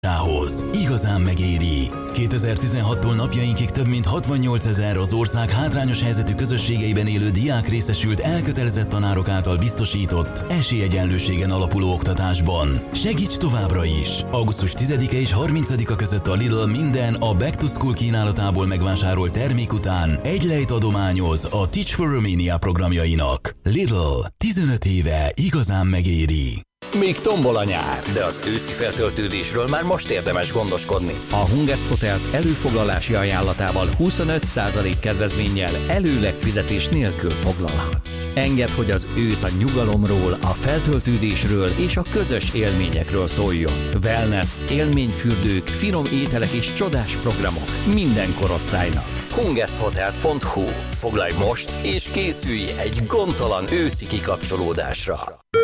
Igazán megéri. 2016-tól napjainkig több mint 68 000 az ország hátrányos helyzetű közösségeiben élő diák részesült elkötelezett tanárok által biztosított esélyegyenlőségen alapuló oktatásban. Segíts továbbra is! Augusztus 10-e és 30-a között a Lidl minden a Back to School kínálatából megvásárolt termék után egy lejt adományoz a Teach for Romania programjainak. Lidl, 15 éve igazán megéri. Még tombol a nyár, de az őszi feltöltődésről már most érdemes gondoskodni. A Hungest Hotels előfoglalási ajánlatával 25% kedvezménnyel előleg fizetés nélkül foglalhatsz. Engedd, hogy az ősz a nyugalomról, a feltöltődésről és a közös élményekről szóljon. Wellness, élményfürdők, finom ételek és csodás programok minden korosztálynak. HungestHotels.hu. Foglalj most és készülj egy gondtalan őszi kikapcsolódásra.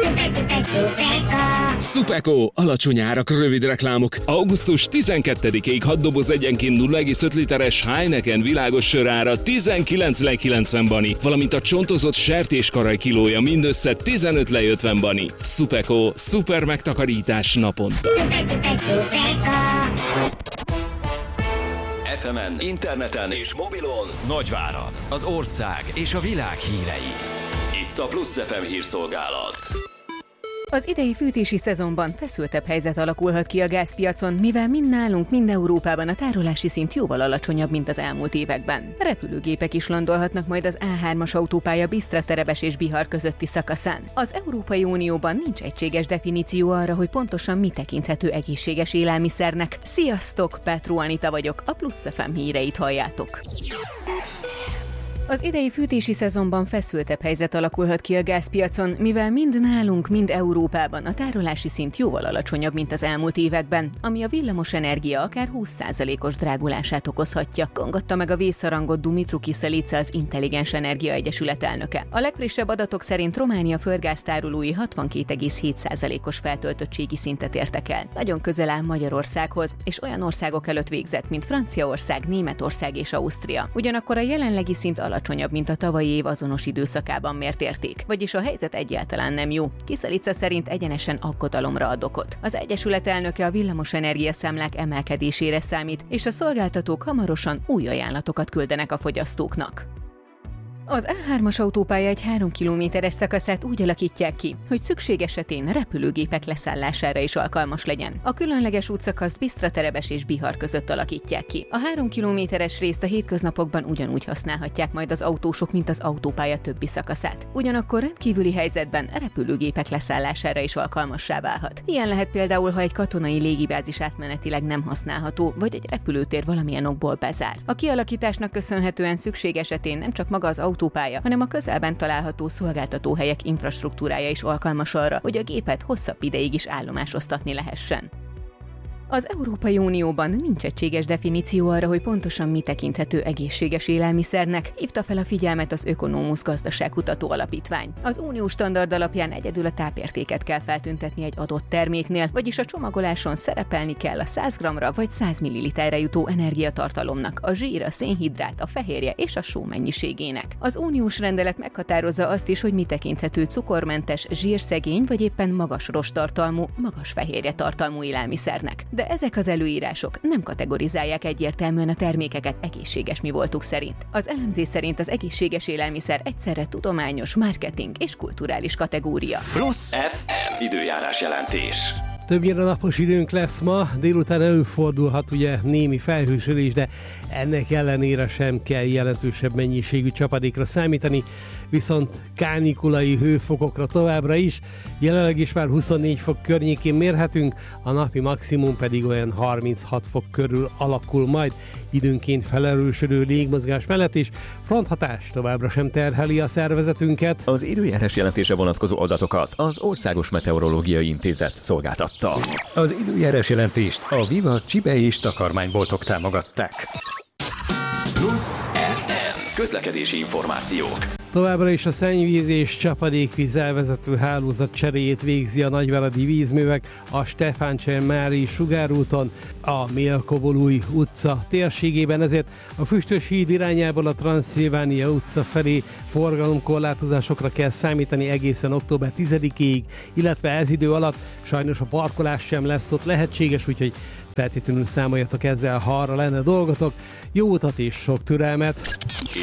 Szupeko! Alacsony árak, rövid reklámok. Augusztus 12-ig 6 doboz egyenként 0,5 literes Heineken világos sörára 19,90 bani, valamint a csontozott sertéskaraj kilója mindössze 15,50 bani. Szupeko, szuper megtakarítás naponta. FM-en, interneten és mobilon Nagyvárad, az ország és a világ hírei. Itt a Plusz FM hírszolgálat. Az idei fűtési szezonban feszültebb helyzet alakulhat ki a gázpiacon, mivel mind nálunk, mind Európában a tárolási szint jóval alacsonyabb, mint az elmúlt években. Repülőgépek is landolhatnak majd az A3-as autópálya Bisztra-Terebes és Bihar közötti szakaszán. Az Európai Unióban nincs egységes definíció arra, hogy pontosan mi tekinthető egészséges élelmiszernek. Sziasztok, Petró Anita vagyok, a Plusz FM híreit halljátok. Az idei fűtési szezonban feszültebb helyzet alakulhat ki a gázpiacon, mivel mind nálunk, mind Európában a tárolási szint jóval alacsonyabb, mint az elmúlt években, ami a villamos energia akár 20%-os drágulását okozhatja, kongatta meg a vészharangot Dumitru Kiselica, az Intelligens Energia Egyesület elnöke. A legfrissebb adatok szerint Románia földgáztárolói 62,7%-os feltöltöttségi szintet értek el. Nagyon közel áll Magyarországhoz, és olyan országok előtt végzett, mint Franciaország, Németország és Ausztria. Ugyanakkor a jelenlegi szint alacsonyabb, mint a tavalyi év azonos időszakában mért érték. Vagyis a helyzet egyáltalán nem jó. Kiselica szerint egyenesen aggodalomra ad okot. Az egyesület elnöke a villamos energiaszámlák emelkedésére számít, és a szolgáltatók hamarosan új ajánlatokat küldenek a fogyasztóknak. Az A3-as autópálya egy 3 kilométeres szakaszát úgy alakítják ki, hogy szükség esetén repülőgépek leszállására is alkalmas legyen. A különleges útszakaszt Bisztra-Terebes és Bihar között alakítják ki. A 3 kilométeres részt a hétköznapokban ugyanúgy használhatják majd az autósok, mint az autópálya többi szakaszát. Ugyanakkor rendkívüli helyzetben repülőgépek leszállására is alkalmassá válhat. Ilyen lehet például, ha egy katonai légibázis átmenetileg nem használható, vagy egy repülőtér valamilyen okból bezár. A kialakításnak köszönhetően szükség esetén nem csak maga az autópálya, hanem a közelben található szolgáltatóhelyek infrastruktúrája is alkalmas arra, hogy a gépet hosszabb ideig is állomásoztatni lehessen. Az Európai Unióban nincs egységes definíció arra, hogy pontosan mi tekinthető egészséges élelmiszernek, hívta fel a figyelmet az Ökonomusz gazdaságkutató alapítvány. Az uniós standard alapján egyedül a tápértéket kell feltüntetni egy adott terméknél, vagyis a csomagoláson szerepelni kell a 100 g-ra vagy 100 ml-re jutó energiatartalomnak, a zsír, a szénhidrát, a fehérje és a só mennyiségének. Az uniós rendelet meghatározza azt is, hogy mi tekinthető cukormentes, zsírszegény vagy éppen magas rosttartalmú, magas fehérje tartalmú élelmiszernek. De ezek az előírások nem kategorizálják egyértelműen a termékeket egészséges mivoltuk szerint. Az elemzés szerint az egészséges élelmiszer egyszerre tudományos, marketing és kulturális kategória. Plusz FM időjárás jelentés. Többnyire napos időnk lesz ma, délután előfordulhat ugye némi felhősödés, de ennek ellenére sem kell jelentősebb mennyiségű csapadékra számítani, viszont kánikulai hőfokokra továbbra is, jelenleg is már 24 fok környékén mérhetünk, a napi maximum pedig olyan 36 fok körül alakul majd, időnként felerősödő légmozgás mellett is, fronthatás továbbra sem terheli a szervezetünket. Az időjárás jelentése vonatkozó adatokat az Országos Meteorológiai Intézet szolgáltatta. Az időjárás jelentést a Viva Csibe és takarmányboltok támogatták. Plusz FM közlekedési információk. Továbbra is a szennyvíz és csapadékvíz elvezető hálózat cseréjét végzi a nagyváradi vízművek a Stefáncser-Mári sugárúton, a Mélkovolúj utca térségében, ezért a Füstös híd irányából a Transzilvánia utca felé forgalomkorlátozásokra kell számítani egészen október 10-ig, illetve ez idő alatt sajnos a parkolás sem lesz ott lehetséges, úgyhogy feltétlenül számoljatok ezzel, ha arra lenne dolgotok. Jó utat és sok türelmet!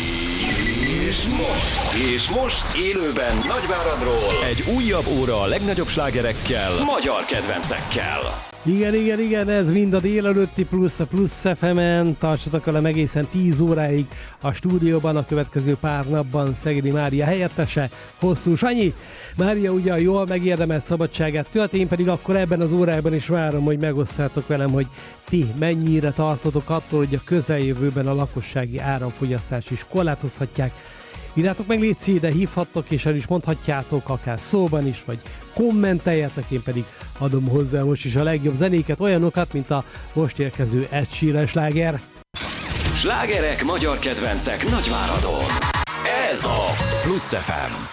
És most élőben Nagyváradról egy újabb óra a legnagyobb slágerekkel, magyar kedvencekkel. Igen, ez mind a délelőtti plusz a Plusz FM-en. Tartsatok velem egészen 10 óráig a stúdióban, a következő pár napban Szegedi Mária helyettese, Hosszú Sanyi. Mária ugyan jól megérdemelt szabadságát tölt, én pedig akkor ebben az órában is várom, hogy megosszátok velem, hogy ti mennyire tartotok attól, hogy a közeljövőben a lakossági áramfogyasztást is korlátozhatják. Írjátok meg, légy de hívhattok, és el is mondhatjátok, akár szóban is, vagy kommenteljetek, én pedig adom hozzá most is a legjobb zenéket, olyanokat, mint a most érkező Ed Sheeran sláger. Slágerek, magyar kedvencek Nagyváradon. Ez a Plusz FM.